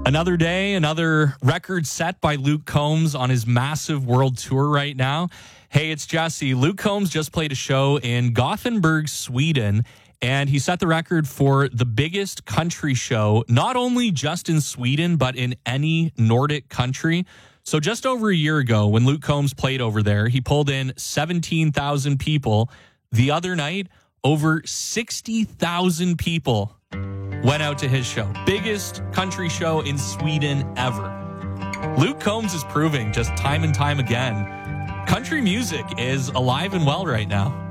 Another day, another record set by Luke Combs on his massive world tour right now. Hey, it's Jesse. Luke Combs just played a show in Gothenburg, Sweden, and he set the record for the biggest country show, not only just in Sweden, but in any Nordic country. So just over a year ago, when Luke Combs played over there, he pulled in 17,000 people. The other night, over 60,000 people went out to his show. Biggest country show in Sweden ever. Luke Combs is proving just time and time again, country music is alive and well right now.